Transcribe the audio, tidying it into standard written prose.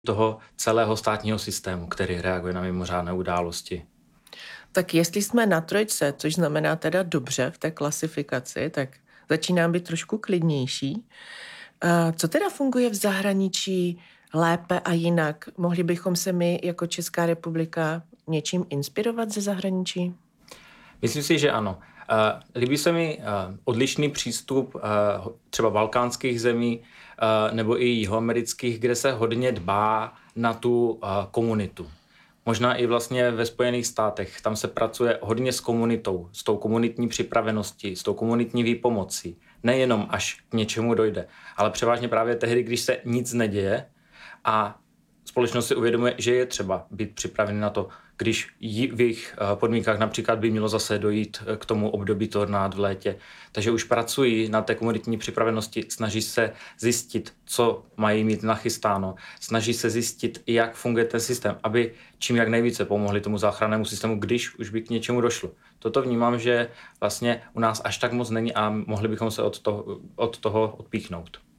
toho celého státního systému, který reaguje na mimořádné události. Tak jestli jsme na trojce, což znamená teda dobře v té klasifikaci, tak začínám být trošku klidnější. Co teda funguje v zahraničí lépe a jinak? Mohli bychom se my jako Česká republika něčím inspirovat ze zahraničí? Myslím si, že ano. Líbí se mi odlišný přístup třeba balkánských zemí nebo i jihoamerických, kde se hodně dbá na tu komunitu. Možná i vlastně ve Spojených státech. Tam se pracuje hodně s komunitou, s tou komunitní připraveností, s tou komunitní výpomocí. Nejenom až k něčemu dojde, ale převážně právě tehdy, když se nic neděje a společnost si uvědomuje, že je třeba být připravený na to, když v jejich podmínkách například by mělo zase dojít k tomu období tornád v létě. Takže už pracují na té komunitní připravenosti, snaží se zjistit, co mají mít nachystáno, snaží se zjistit, jak funguje ten systém, aby čím jak nejvíce pomohli tomu záchrannému systému, když už by k něčemu došlo. Toto vnímám, že vlastně u nás až tak moc není a mohli bychom se od toho odpíchnout.